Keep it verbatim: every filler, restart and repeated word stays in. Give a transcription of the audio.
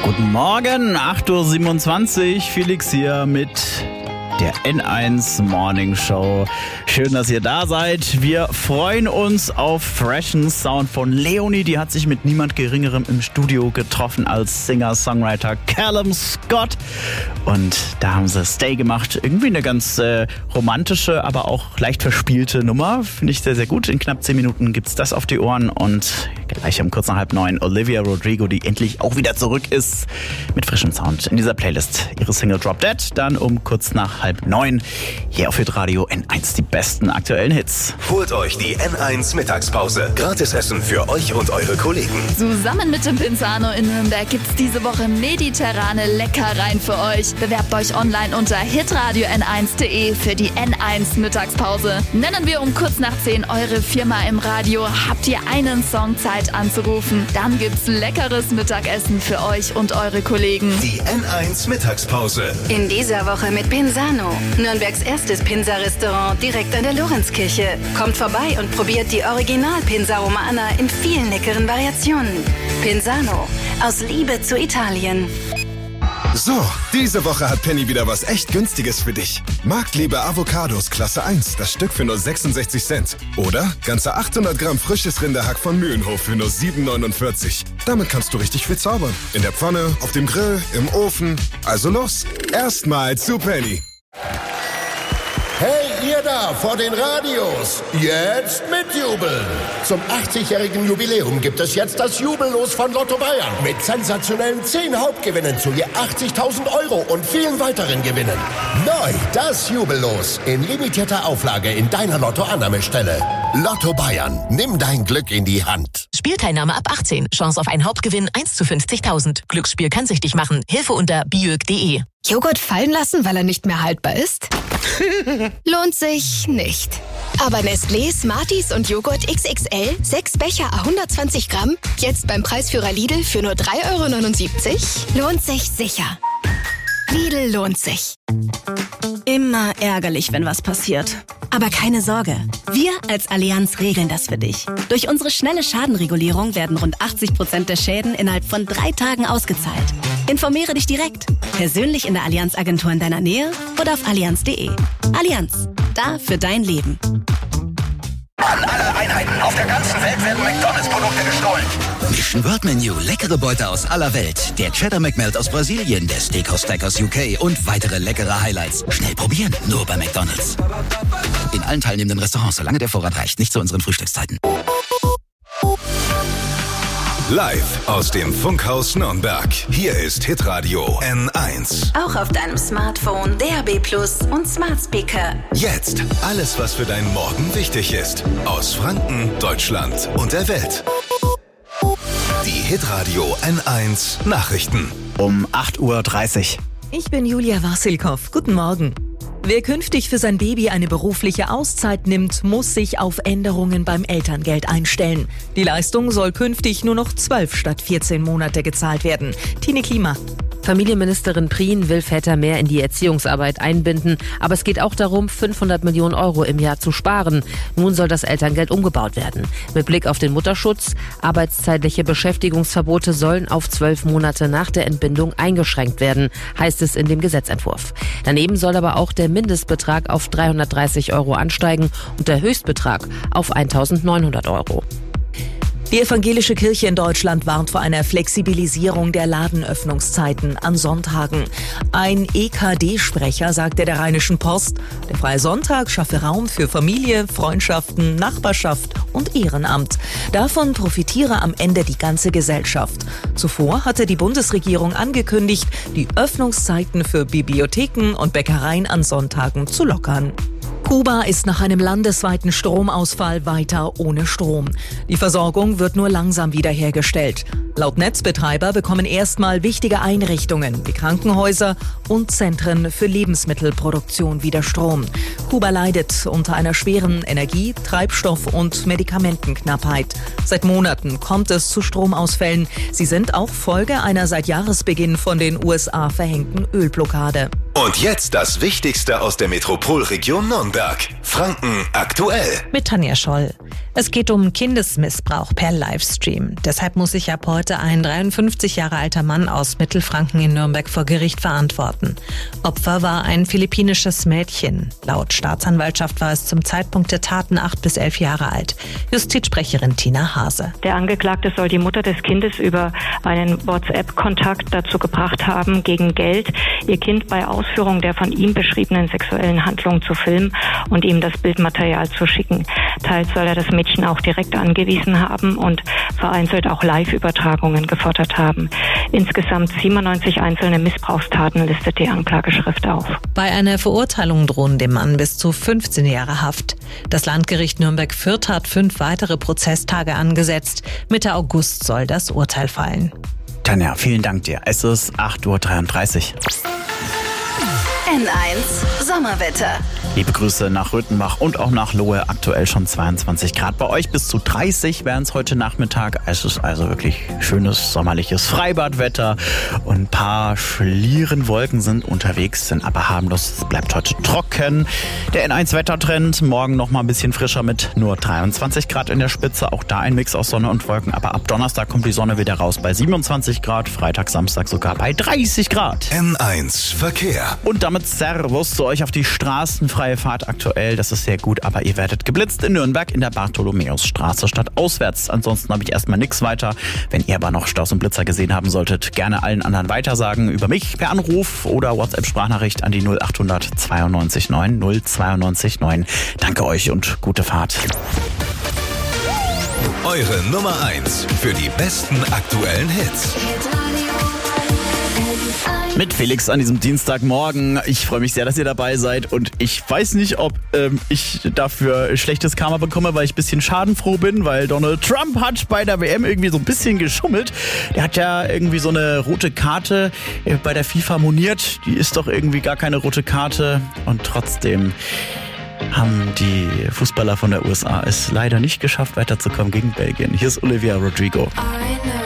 Guten Morgen, acht Uhr siebenundzwanzig, Felix hier mit der N eins Morning Show. Schön, dass ihr da seid. Wir freuen uns auf freshen Sound von Leonie. Die hat sich mit niemand Geringerem im Studio getroffen als Singer-Songwriter Callum Scott. Und da haben sie Stay gemacht. Irgendwie eine ganz äh, romantische, aber auch leicht verspielte Nummer. Finde ich sehr, sehr gut. In knapp zehn Minuten gibt's das auf die Ohren. Und gleich um kurz nach halb neun Olivia Rodrigo, die endlich auch wieder zurück ist mit frischem Sound in dieser Playlist. Ihre Single Drop Dead. Dann um kurz nach halb neun hier auf Hitradio N eins, die besten aktuellen Hits. Holt euch die N eins Mittagspause. Gratis Essen für euch und eure Kollegen. Zusammen mit dem Pinzano in Nürnberg gibt's diese Woche mediterrane Leckereien für euch. Bewerbt euch online unter hitradio n eins punkt de für die N eins Mittagspause. Nennen wir um kurz nach zehn eure Firma im Radio. Habt ihr einen Song Zeit anzurufen? Dann gibt's leckeres Mittagessen für euch und eure Kollegen. Die N eins Mittagspause. In dieser Woche mit Pinzano. Nürnbergs erstes Pinsa-Restaurant direkt an der Lorenzkirche. Kommt vorbei und probiert die Original-Pinsa Romana in vielen leckeren Variationen. Pinzano. Aus Liebe zu Italien. So, diese Woche hat Penny wieder was echt Günstiges für dich. Marktliebe Avocados Klasse eins, das Stück für nur sechsundsechzig Cent. Oder ganze achthundert Gramm frisches Rinderhack von Mühlenhof für nur sieben neunundvierzig. Damit kannst du richtig viel zaubern. In der Pfanne, auf dem Grill, im Ofen. Also los, erstmal zu Penny. Hey, ihr da vor den Radios, jetzt mitjubeln. Zum achtzigjährigen Jubiläum gibt es jetzt das Jubellos von Lotto Bayern. Mit sensationellen zehn Hauptgewinnen zu je achtzigtausend Euro und vielen weiteren Gewinnen. Neu, das Jubellos. In limitierter Auflage in deiner Lotto-Annahmestelle. Lotto Bayern, nimm dein Glück in die Hand. Spielteilnahme ab achtzehn. Chance auf einen Hauptgewinn eins zu fünfzigtausend. Glücksspiel kann süchtig machen. Hilfe unter biög punkt de. Joghurt fallen lassen, weil er nicht mehr haltbar ist? Lohnt sich nicht. Aber Nestlé, Smarties und Joghurt X X L, sechs Becher à hundertzwanzig Gramm, jetzt beim Preisführer Lidl für nur drei Euro neunundsiebzig, lohnt sich sicher. Lidl lohnt sich. Immer ärgerlich, wenn was passiert. Aber keine Sorge, wir als Allianz regeln das für dich. Durch unsere schnelle Schadenregulierung werden rund achtzig Prozent der Schäden innerhalb von drei Tagen ausgezahlt. Informiere dich direkt, persönlich in der Allianz-Agentur in deiner Nähe oder auf allianz punkt de. Allianz, da für dein Leben. An alle Einheiten auf der ganzen Welt werden McDonalds-Produkte gestohlen. Mission World Menu, leckere Beute aus aller Welt. Der Cheddar McMelt aus Brasilien, der Steakhouse Stack aus U K und weitere leckere Highlights. Schnell probieren, nur bei McDonalds. In allen teilnehmenden Restaurants, solange der Vorrat reicht, nicht zu unseren Frühstückszeiten. Live aus dem Funkhaus Nürnberg. Hier ist Hitradio N eins. Auch auf deinem Smartphone, D A B Plus und Smart Speaker. Jetzt alles, was für deinen Morgen wichtig ist. Aus Franken, Deutschland und der Welt. Die Hitradio N eins Nachrichten. Um acht Uhr dreißig. Ich bin Julia Wassilkow. Guten Morgen. Wer künftig für sein Baby eine berufliche Auszeit nimmt, muss sich auf Änderungen beim Elterngeld einstellen. Die Leistung soll künftig nur noch zwölf statt vierzehn Monate gezahlt werden. Tine Klima. Familienministerin Prien will Väter mehr in die Erziehungsarbeit einbinden, aber es geht auch darum, fünfhundert Millionen Euro im Jahr zu sparen. Nun soll das Elterngeld umgebaut werden. Mit Blick auf den Mutterschutz, arbeitszeitliche Beschäftigungsverbote sollen auf zwölf Monate nach der Entbindung eingeschränkt werden, heißt es in dem Gesetzentwurf. Daneben soll aber auch der Mindestbetrag auf dreihundertdreißig Euro ansteigen und der Höchstbetrag auf eintausendneunhundert Euro. Die evangelische Kirche in Deutschland warnt vor einer Flexibilisierung der Ladenöffnungszeiten an Sonntagen. Ein E K D-Sprecher sagte der Rheinischen Post, der freie Sonntag schaffe Raum für Familie, Freundschaften, Nachbarschaft und Ehrenamt. Davon profitiere am Ende die ganze Gesellschaft. Zuvor hatte die Bundesregierung angekündigt, die Öffnungszeiten für Bibliotheken und Bäckereien an Sonntagen zu lockern. Kuba ist nach einem landesweiten Stromausfall weiter ohne Strom. Die Versorgung wird nur langsam wiederhergestellt. Laut Netzbetreiber bekommen erstmal wichtige Einrichtungen wie Krankenhäuser und Zentren für Lebensmittelproduktion wieder Strom. Kuba leidet unter einer schweren Energie-, Treibstoff- und Medikamentenknappheit. Seit Monaten kommt es zu Stromausfällen. Sie sind auch Folge einer seit Jahresbeginn von den U S A verhängten Ölblockade. Und jetzt das Wichtigste aus der Metropolregion Nürnberg. Franken aktuell. Mit Tanja Scholl. Es geht um Kindesmissbrauch per Livestream. Deshalb muss sich ab heute ein dreiundfünfzig Jahre alter Mann aus Mittelfranken in Nürnberg vor Gericht verantworten. Opfer war ein philippinisches Mädchen. Laut Staatsanwaltschaft war es zum Zeitpunkt der Taten acht bis elf Jahre alt. Justizsprecherin Tina Hase. Der Angeklagte soll die Mutter des Kindes über einen WhatsApp-Kontakt dazu gebracht haben, gegen Geld ihr Kind bei Ausführung der von ihm beschriebenen sexuellen Handlung zu filmen und ihm das Bildmaterial zu schicken. Teils soll er das Mädchen auch direkt angewiesen haben und vereinzelt auch Live-Übertragungen gefordert haben. Insgesamt siebenundneunzig einzelne Missbrauchstaten listet die Anklageschrift auf. Bei einer Verurteilung drohen dem Mann bis zu fünfzehn Jahre Haft. Das Landgericht Nürnberg-Fürth hat fünf weitere Prozesstage angesetzt. Mitte August soll das Urteil fallen. Tanja, vielen Dank dir. Es ist acht Uhr dreiunddreißig. N eins Sommerwetter. Liebe Grüße nach Röthenbach und auch nach Lohe. Aktuell schon zweiundzwanzig Grad. Bei euch bis zu dreißig wären es heute Nachmittag. Es ist also wirklich schönes sommerliches Freibadwetter. Und ein paar Schlierenwolken sind unterwegs, sind aber harmlos. Es bleibt heute trocken. Der N eins Wettertrend. Morgen noch mal ein bisschen frischer mit nur dreiundzwanzig Grad in der Spitze. Auch da ein Mix aus Sonne und Wolken. Aber ab Donnerstag kommt die Sonne wieder raus bei siebenundzwanzig Grad. Freitag, Samstag sogar bei dreißig Grad. N eins Verkehr. Und damit Servus zu euch auf die Straßen. Freie Fahrt aktuell, das ist sehr gut, aber ihr werdet geblitzt in Nürnberg in der Bartholomäusstraße statt auswärts. Ansonsten habe ich erstmal nichts weiter. Wenn ihr aber noch Staus und Blitzer gesehen haben solltet, gerne allen anderen weitersagen über mich per Anruf oder WhatsApp-Sprachnachricht an die null acht hundert zweiundneunzig neun null zweiundneunzig neun. Danke euch und gute Fahrt. Eure Nummer eins für die besten aktuellen Hits. Mit Felix an diesem Dienstagmorgen. Ich freue mich sehr, dass ihr dabei seid und ich weiß nicht, ob ähm, ich dafür schlechtes Karma bekomme, weil ich ein bisschen schadenfroh bin, weil Donald Trump hat bei der W M irgendwie so ein bisschen geschummelt. Der hat ja irgendwie so eine rote Karte äh, bei der FIFA moniert. Die ist doch irgendwie gar keine rote Karte und trotzdem haben die Fußballer von der U S A es leider nicht geschafft, weiterzukommen gegen Belgien. Hier ist Olivia Rodrigo.